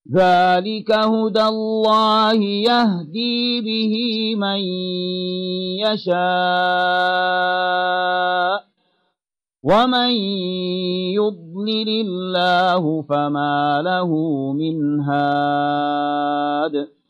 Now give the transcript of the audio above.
ذلك هدى الله يهدي به من يشاء ومن يضلل الله فما له من هاد